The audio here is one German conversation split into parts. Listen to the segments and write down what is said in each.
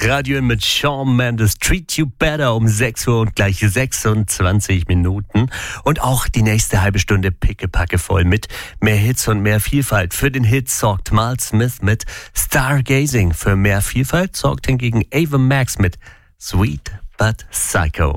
Radio In mit Shawn Mendes, Treat You Better um 6 Uhr und gleich 26 Minuten. Und auch die nächste halbe Stunde pickepacke voll mit mehr Hits und mehr Vielfalt. Für den Hit sorgt Mal Smith mit Stargazing. Für mehr Vielfalt sorgt hingegen Ava Max mit Sweet But Psycho.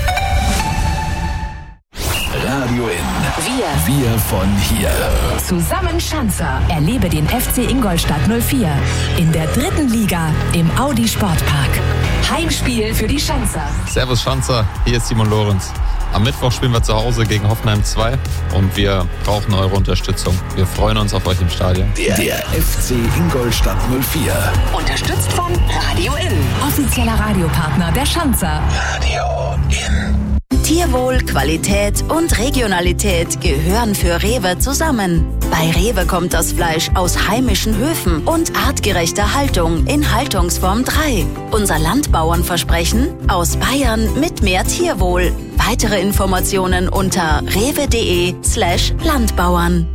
Radio In. Wir von hier. Zusammen Schanzer. Erlebe den FC Ingolstadt 04 in der 3. Liga im Audi Sportpark. Heimspiel für die Schanzer. Servus Schanzer, hier ist Simon Lorenz. Am Mittwoch spielen wir zu Hause gegen Hoffenheim 2 und wir brauchen eure Unterstützung. Wir freuen uns auf euch im Stadion. Der FC Ingolstadt 04. Unterstützt von Radio In. Offizieller Radiopartner der Schanzer. Radio In. Tierwohl, Qualität und Regionalität gehören für Rewe zusammen. Bei Rewe kommt das Fleisch aus heimischen Höfen und artgerechter Haltung in Haltungsform 3. Unser Landbauernversprechen: aus Bayern mit mehr Tierwohl. Weitere Informationen unter rewe.de/Landbauern.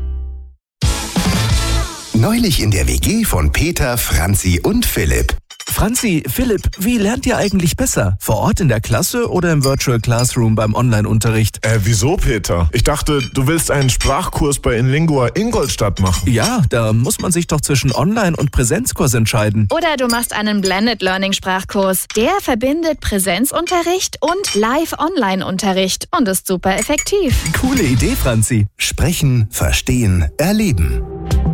Neulich in der WG von Peter, Franzi und Philipp. Franzi, Philipp, wie lernt ihr eigentlich besser? Vor Ort in der Klasse oder im Virtual Classroom beim Online-Unterricht? Wieso, Peter? Ich dachte, du willst einen Sprachkurs bei Inlingua Ingolstadt machen. Ja, da muss man sich doch zwischen Online- und Präsenzkurs entscheiden. Oder du machst einen Blended Learning Sprachkurs. Der verbindet Präsenzunterricht und Live-Online-Unterricht und ist super effektiv. Coole Idee, Franzi. Sprechen, verstehen, erleben.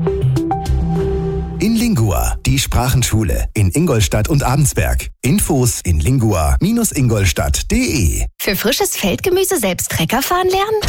Inlingua, die Sprachenschule in Ingolstadt und Abensberg. Infos in lingua-ingolstadt.de. Für frisches Feldgemüse selbst Trecker fahren lernen?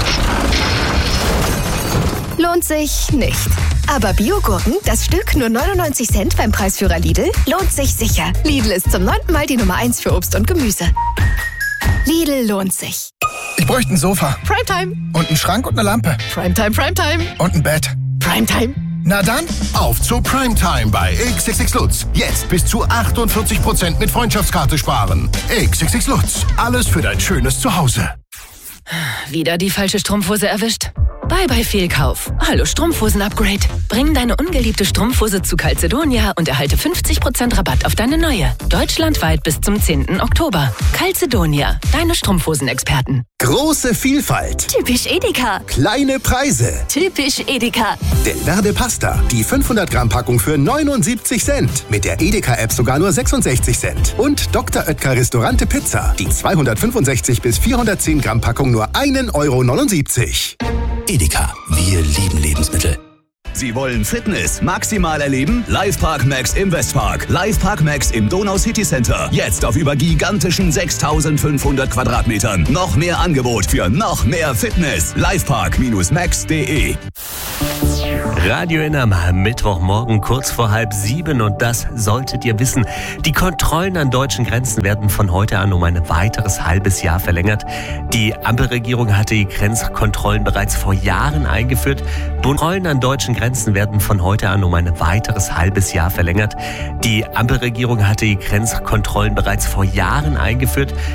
Lohnt sich nicht. Aber Biogurken, das Stück nur 99 Cent beim Preisführer Lidl, lohnt sich sicher. Lidl ist zum 9. Mal die Nummer 1 für Obst und Gemüse. Lidl lohnt sich. Ich bräuchte ein Sofa. Primetime. Und einen Schrank und eine Lampe. Primetime, Primetime. Und ein Bett. Primetime. Na dann, auf zu Primetime bei XXX Lutz. Jetzt bis zu 48% mit Freundschaftskarte sparen. XXX Lutz. Alles für dein schönes Zuhause. Wieder die falsche Strumpfhose erwischt? Bye bye Fehlkauf. Hallo Strumpfhosen-Upgrade. Bring deine ungeliebte Strumpfhose zu Calzedonia und erhalte 50% Rabatt auf deine neue. Deutschlandweit bis zum 10. Oktober. Calzedonia, deine Strumpfhosen-Experten. Große Vielfalt. Typisch Edeka. Kleine Preise. Typisch Edeka. Del Verde Pasta, die 500 Gramm Packung für 79 Cent. Mit der Edeka-App sogar nur 66 Cent. Und Dr. Oetker Restaurante Pizza, die 265 bis 410 Gramm Packung nur 1,79 €. Edeka, wir lieben Lebensmittel. Sie wollen Fitness maximal erleben? Livepark Max im Westpark. Livepark Max im Donau City Center. Jetzt auf über gigantischen 6.500 Quadratmetern. Noch mehr Angebot für noch mehr Fitness. Livepark-max.de. Radio In am Mittwochmorgen kurz vor 6:30 und das solltet ihr wissen. Die Kontrollen an deutschen Grenzen werden von heute an um ein weiteres halbes Jahr verlängert. Die Ampelregierung hatte die Grenzkontrollen bereits vor Jahren eingeführt. Kontrollen an deutschen Grenzen werden von heute an um ein weiteres halbes Jahr verlängert. Die Ampelregierung hatte die Grenzkontrollen bereits vor Jahren eingeführt.